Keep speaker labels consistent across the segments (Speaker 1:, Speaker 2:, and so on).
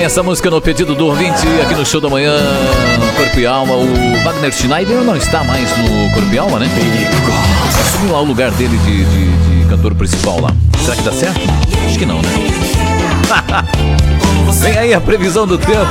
Speaker 1: Essa música no pedido do ouvinte aqui no Show da Manhã, Corpo e Alma. O Wagner Schneider não está mais no Corpo e Alma, né? Assumiu lá o lugar dele de cantor principal lá. Será que dá certo? Acho que não, né? Vem aí a previsão do tempo.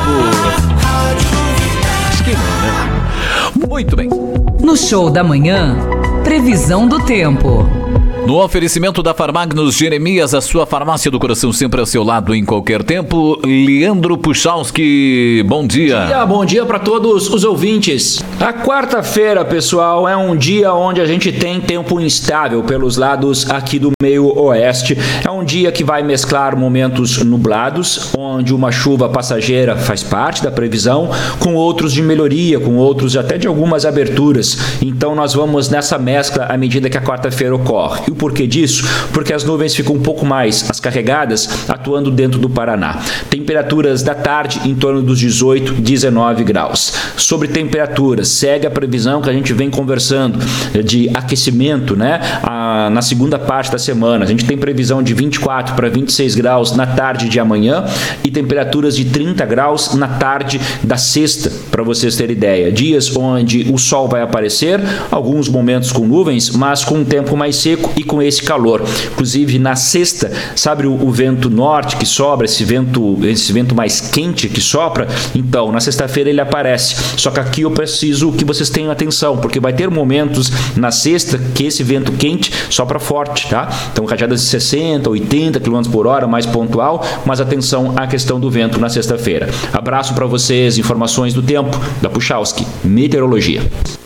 Speaker 1: Acho que não, né? Muito bem.
Speaker 2: No Show da Manhã, previsão do tempo.
Speaker 1: No oferecimento da Farmagnos Jeremias, a sua farmácia do coração sempre ao seu lado em qualquer tempo. Leandro Puchalski, bom dia.
Speaker 3: Bom dia para todos os ouvintes. A quarta-feira, pessoal, é um dia onde a gente tem tempo instável pelos lados aqui do meio oeste. É um dia que vai mesclar momentos nublados, onde uma chuva passageira faz parte da previsão, com outros de melhoria, com outros até de algumas aberturas. Então nós vamos nessa mescla à medida que a quarta-feira ocorre. E o porquê disso? Porque as nuvens ficam um pouco mais carregadas, atuando dentro do Paraná. Temperaturas da tarde em torno dos 18, 19 graus. Sobre temperaturas, segue a previsão que a gente vem conversando de aquecimento, né? Na segunda parte da semana. A gente tem previsão de 24 para 26 graus na tarde de amanhã e temperaturas de 30 graus na tarde da sexta, para vocês terem ideia. Dias onde o sol vai aparecer, alguns momentos com nuvens, mas com um tempo mais seco e com esse calor. Inclusive na sexta, sabe o vento norte que sobra, esse vento mais quente que sopra? Então, na sexta-feira ele aparece. Só que aqui eu preciso que vocês tenham atenção, porque vai ter momentos na sexta que esse vento quente sopra forte, tá? Então, rajadas de 60, 80 km por hora, mais pontual, mas atenção à questão do vento na sexta-feira. Abraço para vocês, informações do tempo da Puchalski, Meteorologia.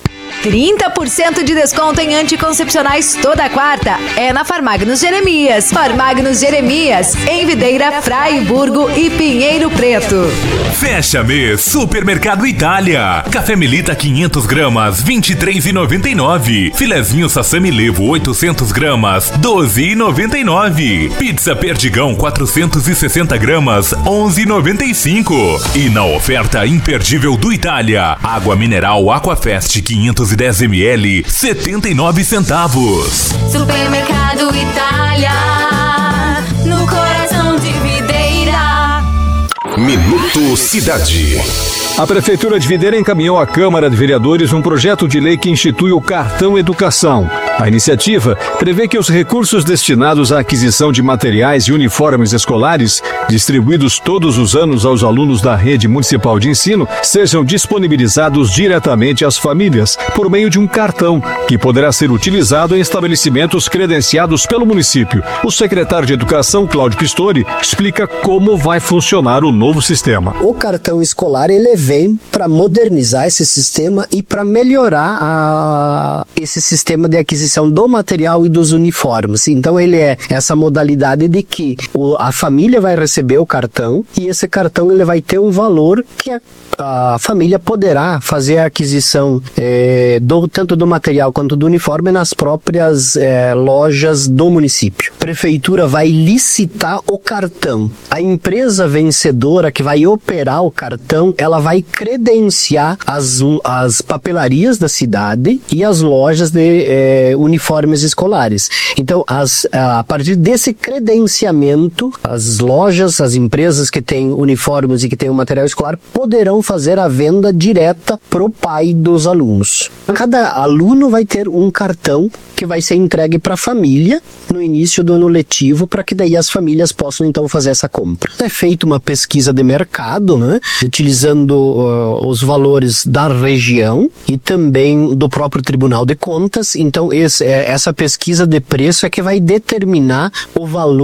Speaker 4: 30% de desconto em anticoncepcionais toda quarta é na Farmagnos Jeremias. Farmagnos Jeremias, em Videira, Fraiburgo e Pinheiro Preto.
Speaker 5: Fecha mês Supermercado Itália. Café Melita 500 gramas, R$ 23,99. Filezinho Sassami Levo 800 gramas, R$ 12,99. Pizza Perdigão 460 gramas, R$ 11,95. E na oferta imperdível do Itália, água mineral Aquafest 510 ml, 79 centavos.
Speaker 6: Supermercado Itália, no coração de Videira.
Speaker 5: Minuto Cidade.
Speaker 7: A Prefeitura de Videira encaminhou à Câmara de Vereadores um projeto de lei que institui o Cartão Educação. A iniciativa prevê que os recursos destinados à aquisição de materiais e uniformes escolares, distribuídos todos os anos aos alunos da rede municipal de ensino, sejam disponibilizados diretamente às famílias por meio de um cartão, que poderá ser utilizado em estabelecimentos credenciados pelo município. O secretário de Educação, Cláudio Pistori, explica como vai funcionar o novo sistema.
Speaker 8: O cartão escolar, ele vem para modernizar esse sistema e para melhorar esse sistema de aquisição do material e dos uniformes. Então ele é essa modalidade de que a família vai receber o cartão e esse cartão ele vai ter um valor que a família poderá fazer a aquisição tanto do material quanto do uniforme nas próprias lojas do município. A prefeitura vai licitar o cartão. A empresa vencedora que vai operar o cartão, ela vai credenciar as papelarias da cidade e as lojas de uniformes escolares. Então, a partir desse credenciamento, as lojas, as empresas que têm uniformes e que têm o material escolar poderão fazer a venda direta pro pai dos alunos. Cada aluno vai ter um cartão que vai ser entregue para a família no início do ano letivo, para que daí as famílias possam então fazer essa compra. É feita uma pesquisa de mercado, né, utilizando os valores da região e também do próprio Tribunal de Contas. Então essa pesquisa de preço é que vai determinar o valor